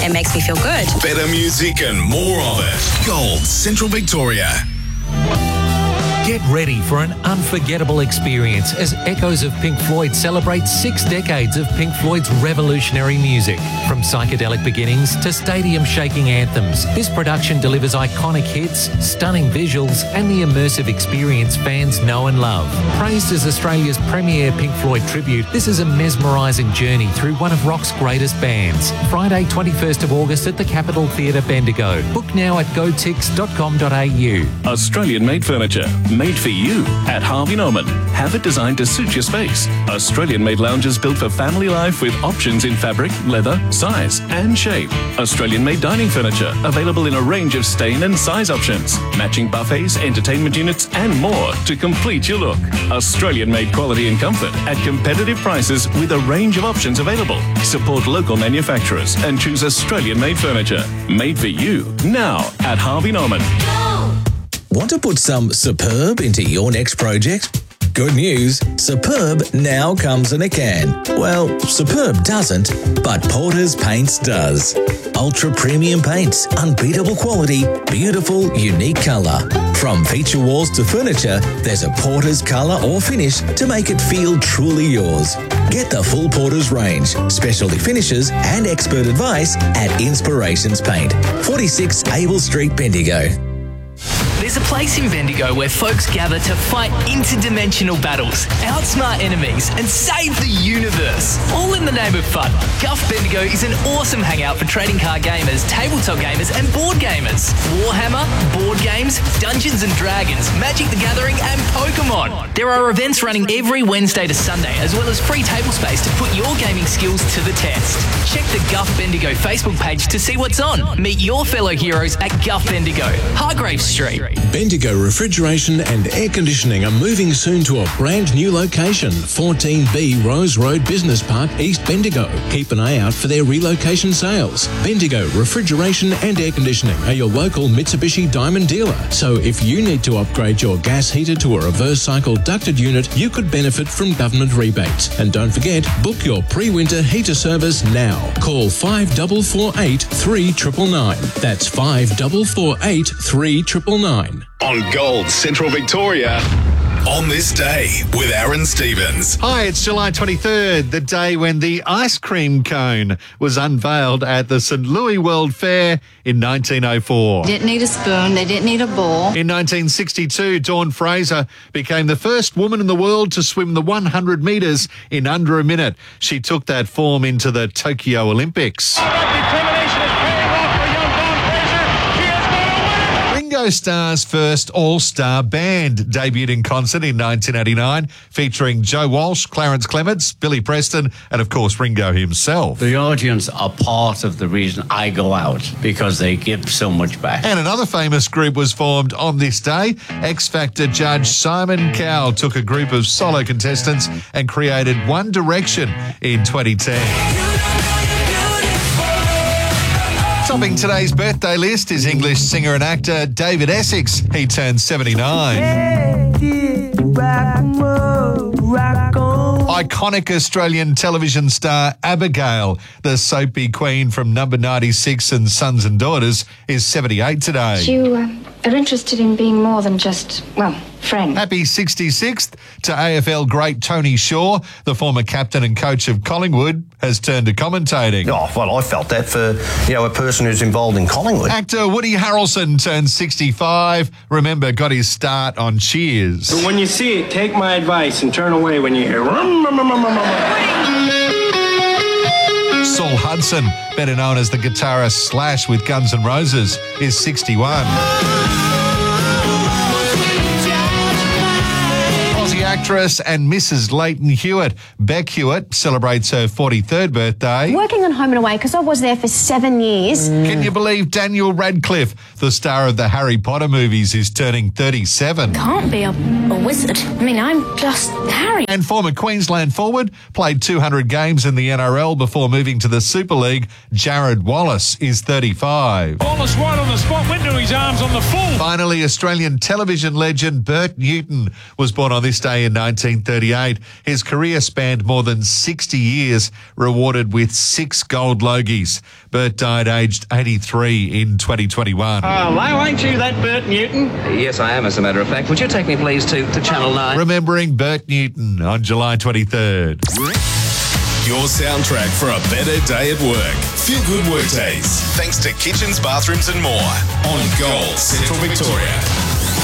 It makes me feel good. Better music and more of it. Gold Central Victoria. Get ready for an unforgettable experience as Echoes of Pink Floyd celebrate 6 decades of Pink Floyd's revolutionary music. From psychedelic beginnings to stadium-shaking anthems, this production delivers iconic hits, stunning visuals, and the immersive experience fans know and love. Praised as Australia's premier Pink Floyd tribute, this is a mesmerising journey through one of rock's greatest bands. Friday, 21st of August at the Capitol Theatre, Bendigo. Book now at gotix.com.au. Australian-made furniture. Made for you at Harvey Norman. Have it designed to suit your space. Australian-made lounges built for family life with options in fabric, leather, size and shape. Australian-made dining furniture available in a range of stain and size options. Matching buffets, entertainment units and more to complete your look. Australian-made quality and comfort at competitive prices with a range of options available. Support local manufacturers and choose Australian-made furniture. Made for you now at Harvey Norman. Want to put some superb into your next project? Good news, Superb now comes in a can. Well, Superb doesn't, but Porter's Paints does. Ultra premium paints, unbeatable quality, beautiful, unique colour. From feature walls to furniture, there's a Porter's colour or finish to make it feel truly yours. Get the full Porter's range, specialty finishes and expert advice at Inspirations Paint, 46 Abel Street, Bendigo. There's a place in Bendigo where folks gather to fight interdimensional battles, outsmart enemies, and save the universe. All in the name of fun. Guff Bendigo is an awesome hangout for trading card gamers, tabletop gamers, and board gamers. Warhammer, board games, Dungeons and Dragons, Magic the Gathering, and Pokemon. There are events running every Wednesday to Sunday, as well as free table space to put your gaming skills to the test. Check the Guff Bendigo Facebook page to see what's on. Meet your fellow heroes at Guff Bendigo, Hargrave Street. Bendigo Refrigeration and Air Conditioning are moving soon to a brand new location, 14B Rose Road Business Park, East Bendigo. Keep an eye out for their relocation sales. Bendigo Refrigeration and Air Conditioning are your local Mitsubishi Diamond dealer. So if you need to upgrade your gas heater to a reverse cycle ducted unit, you could benefit from government rebates. And don't forget, book your pre-winter heater service now. Call 5448 3999. That's 5448 3999. On Gold Central Victoria. On this day with Aaron Stevens. Hi, it's July 23rd, the day when the ice cream cone was unveiled at the St. Louis World Fair in 1904. Didn't need a spoon, they didn't need a bowl. In 1962, Dawn Fraser became the first woman in the world to swim the 100 metres in under a minute. She took that form into the Tokyo Olympics. Ringo Starr's first all-star band debuted in concert in 1989, featuring Joe Walsh, Clarence Clements, Billy Preston, and of course Ringo himself. The audience are part of the reason I go out, because they give so much back. And another famous group was formed on this day. X Factor judge Simon Cowell took a group of solo contestants and created One Direction in 2010. Topping today's birthday list is English singer and actor David Essex. He turned 79. Iconic Australian television star Abigail, the soapy queen from Number 96 and Sons and Daughters, is 78 today. You are interested in being more than just, friend. Happy 66th to AFL great Tony Shaw, the former captain and coach of Collingwood, has turned to commentating. Oh, well, I felt that for, a person who's involved in Collingwood. Actor Woody Harrelson turned 65. Remember, got his start on Cheers. But when you see it, take my advice and turn away when you hear... Saul Hudson, better known as the guitarist Slash with Guns N' Roses, is 61. Actress and Mrs. Leighton Hewitt. Beck Hewitt celebrates her 43rd birthday. Working on Home and Away because I was there for 7 years. Can you believe Daniel Radcliffe, the star of the Harry Potter movies, is turning 37? Can't be a wizard. I'm just Harry. And former Queensland forward, played 200 games in the NRL before moving to the Super League, Jared Wallace is 35. Wallace right on the spot, went to his arms on the full. Finally, Australian television legend Bert Newton was born on this day in 1938. His career spanned more than 60 years, rewarded with 6 gold Logies. Bert died aged 83 in 2021. Why ain't you that Bert Newton? Yes, I am, as a matter of fact. Would you take me, please, to Channel 9? Remembering Bert Newton on July 23rd. Your soundtrack for a better day at work. Feel good work days. Thanks to Kitchens, Bathrooms and More on Gold Central Victoria.